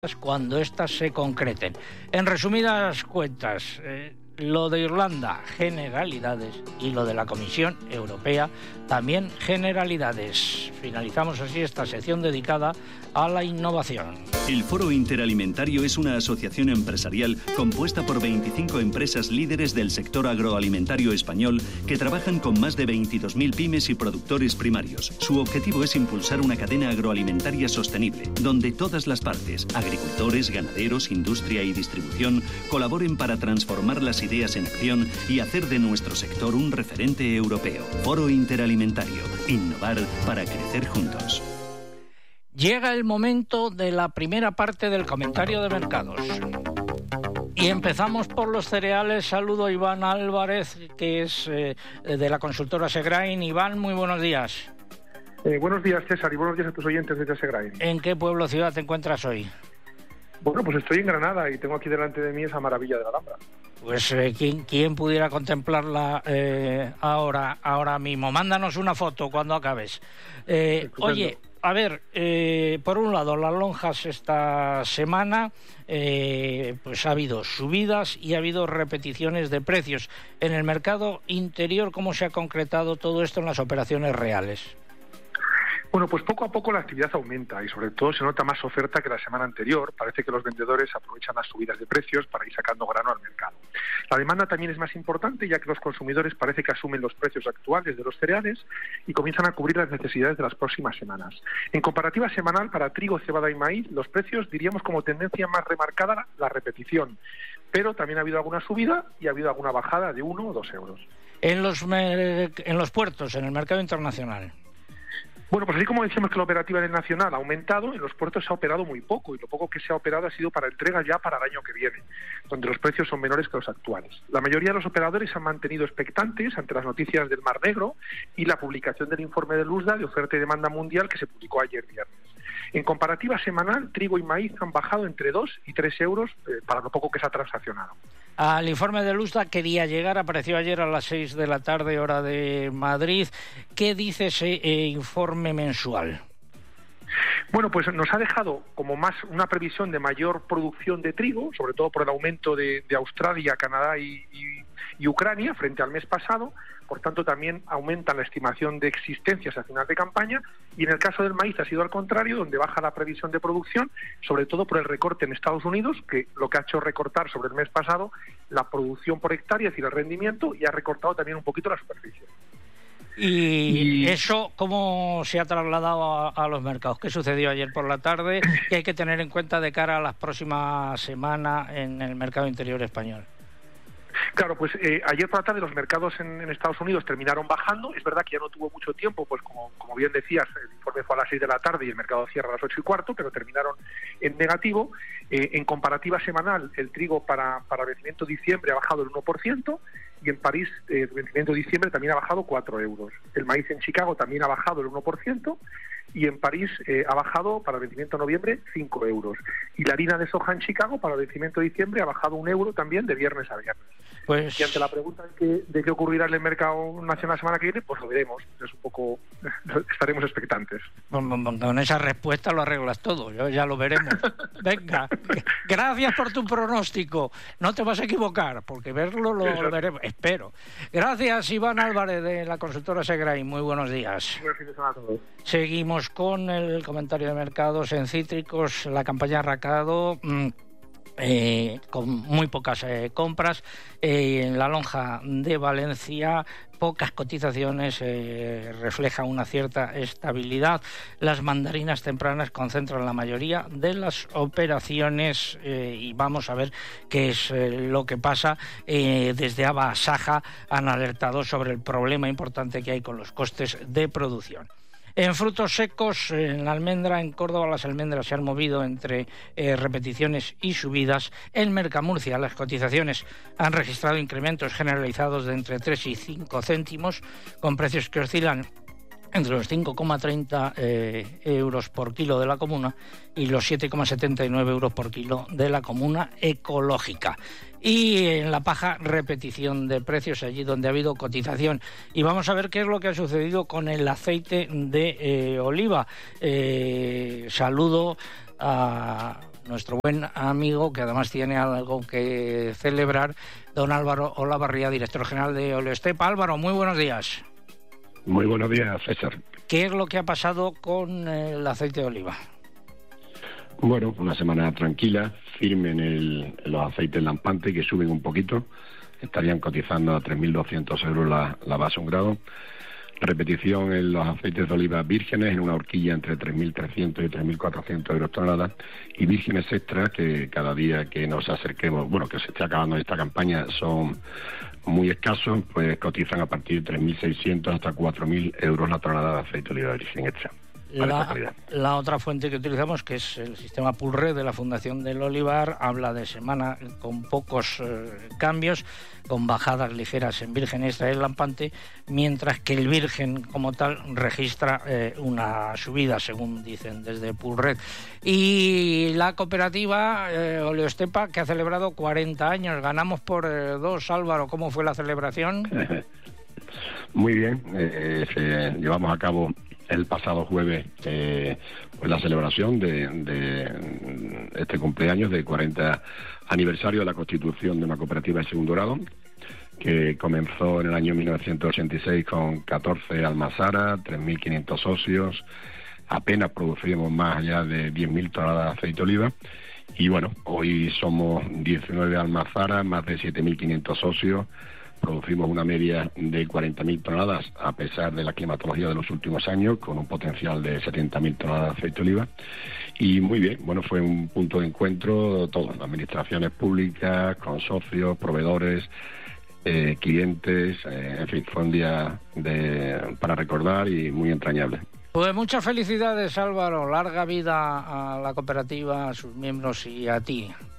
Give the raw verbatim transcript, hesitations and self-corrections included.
cuando éstas se concreten. En resumidas cuentas, eh, lo de Irlanda, generalidades, y lo de la Comisión Europea, también generalidades. Finalizamos así esta sección dedicada a la innovación. El Foro Interalimentario es una asociación empresarial compuesta por veinticinco empresas líderes del sector agroalimentario español que trabajan con más de veintidós mil pymes y productores primarios. Su objetivo es impulsar una cadena agroalimentaria sostenible, donde todas las partes, agricultores, ganaderos, industria y distribución, colaboren para transformar las ideas en acción y hacer de nuestro sector un referente europeo. Foro Interalimentario. Innovar para crecer juntos. Llega el momento de la primera parte del comentario de mercados. Y empezamos por los cereales. Saludo a Iván Álvarez, que es eh, de la consultora Segrain. Iván, muy buenos días. Eh, buenos días, César, y buenos días a tus oyentes de Segrain. ¿En qué pueblo o ciudad te encuentras hoy? Bueno, pues estoy en Granada y tengo aquí delante de mí esa maravilla de la Alhambra. Pues eh, ¿quién, quién pudiera contemplarla eh, ahora, ahora mismo? Mándanos una foto cuando acabes. Eh, oye, a ver, eh, por un lado, las lonjas esta semana, eh, pues ha habido subidas y ha habido repeticiones de precios. En el mercado interior, ¿cómo se ha concretado todo esto en las operaciones reales? Bueno, pues poco a poco la actividad aumenta y sobre todo se nota más oferta que la semana anterior. Parece que los vendedores aprovechan las subidas de precios para ir sacando grano al mercado. La demanda también es más importante, ya que los consumidores parece que asumen los precios actuales de los cereales y comienzan a cubrir las necesidades de las próximas semanas. En comparativa semanal, para trigo, cebada y maíz, los precios diríamos como tendencia más remarcada la, la repetición, pero también ha habido alguna subida y ha habido alguna bajada de uno o dos euros. En los, en los puertos, en el mercado internacional. Bueno, pues así como decíamos que la operativa en el nacional ha aumentado, en los puertos se ha operado muy poco y lo poco que se ha operado ha sido para entrega ya para el año que viene, donde los precios son menores que los actuales. La mayoría de los operadores se han mantenido expectantes ante las noticias del Mar Negro y la publicación del informe del U S D A de oferta y demanda mundial que se publicó ayer viernes. En comparativa semanal, trigo y maíz han bajado entre dos y tres euros eh, para lo poco que se ha transaccionado. Al informe del U S D A quería llegar, apareció ayer a las seis de la tarde, hora de Madrid. ¿Qué dice ese eh, informe mensual? Bueno, pues nos ha dejado como más una previsión de mayor producción de trigo, sobre todo por el aumento de, de Australia, Canadá y, y, y Ucrania frente al mes pasado. Por tanto, también aumenta la estimación de existencias a final de campaña, y en el caso del maíz ha sido al contrario, donde baja la previsión de producción, sobre todo por el recorte en Estados Unidos, que lo que ha hecho recortar sobre el mes pasado la producción por hectárea, es decir, el rendimiento, y ha recortado también un poquito la superficie. ¿Y, y eso cómo se ha trasladado a, a los mercados? ¿Qué sucedió ayer por la tarde? ¿Qué hay que tener en cuenta de cara a las próximas semanas en el mercado interior español? Claro, pues eh, ayer por la tarde los mercados en, en Estados Unidos terminaron bajando. Es verdad que ya no tuvo mucho tiempo, pues como, como bien decías, el informe fue a las seis de la tarde y el mercado cierra a las ocho y cuarto, pero terminaron en negativo. Eh, en comparativa semanal, el trigo para, para vencimiento de diciembre ha bajado el uno por ciento, y en París, el eh, vencimiento de diciembre también ha bajado cuatro euros. El maíz en Chicago también ha bajado el uno por ciento, y en París eh, ha bajado para el vencimiento de noviembre cinco euros. Y la harina de soja en Chicago para el vencimiento de diciembre ha bajado un euro también de viernes a viernes. Pues... Y ante la pregunta de qué, de qué ocurrirá en el mercado nacional la semana que viene, pues lo veremos. Es un poco... estaremos expectantes. Con, con esa respuesta lo arreglas todo, yo ya lo veremos. Venga, gracias por tu pronóstico. No te vas a equivocar, porque verlo lo, lo veremos, espero. Gracias, Iván Álvarez, de la consultora Segrain. Muy buenos días. Buen fin de semana a todos. Seguimos con el comentario de mercados en cítricos. La campaña ha arrancado mmm, eh, con muy pocas eh, compras. Eh, en la lonja de Valencia, pocas cotizaciones, eh, refleja una cierta estabilidad. Las mandarinas tempranas concentran la mayoría de las operaciones eh, y vamos a ver qué es eh, lo que pasa. Eh, desde Aba Saja han alertado sobre el problema importante que hay con los costes de producción. En frutos secos, en la almendra, en Córdoba, las almendras se han movido entre eh, repeticiones y subidas. En Mercamurcia, las cotizaciones han registrado incrementos generalizados de entre tres y cinco céntimos, con precios que oscilan entre los cinco coma treinta eh, euros por kilo de la comuna y los siete coma setenta y nueve euros por kilo de la comuna ecológica. Y en la paja, repetición de precios allí donde ha habido cotización. Y vamos a ver qué es lo que ha sucedido con el aceite de eh, oliva. Eh, saludo a nuestro buen amigo, que además tiene algo que celebrar, don Álvaro Olavarría, director general de Oleostepa. Álvaro, muy buenos días. Muy buenos días, César. ¿Qué es lo que ha pasado con el aceite de oliva? Bueno, una semana tranquila, firme en, el, en los aceites lampantes, que suben un poquito. Estarían cotizando a tres mil doscientos euros la, la base un grado. Repetición en los aceites de oliva vírgenes en una horquilla entre tres mil trescientos y tres mil cuatrocientos euros tonelada, y vírgenes extras, que cada día que nos acerquemos, bueno, que se esté acabando esta campaña, son muy escasos, pues cotizan a partir de tres mil seiscientos hasta cuatro mil euros la tonelada de aceite de oliva virgen extra. La, la otra fuente que utilizamos, que es el sistema Pulred de la Fundación del Olivar, habla de semana con pocos eh, cambios, con bajadas ligeras en virgen extra y el lampante, mientras que el virgen como tal registra eh, una subida, según dicen desde Pulred. Y la cooperativa eh, Oleostepa, que ha celebrado cuarenta años, ganamos por eh, dos. Álvaro, ¿cómo fue la celebración? Muy bien, eh, eh, llevamos a cabo el pasado jueves eh, pues la celebración de, de este cumpleaños de cuarenta aniversario de la constitución de una cooperativa de segundo grado, que comenzó en el año mil novecientos ochenta y seis con catorce almazaras, tres mil quinientos socios, apenas producimos más allá de diez mil toneladas de aceite de oliva, y bueno, hoy somos diecinueve almazaras, más de siete mil quinientos socios. Producimos una media de cuarenta mil toneladas, a pesar de la climatología de los últimos años, con un potencial de setenta mil toneladas de aceite de oliva. Y muy bien, bueno, fue un punto de encuentro, todas las administraciones públicas, con socios, proveedores, eh, clientes, eh, en fin, fue un día de, para recordar y muy entrañable. Pues muchas felicidades, Álvaro, larga vida a la cooperativa, a sus miembros y a ti.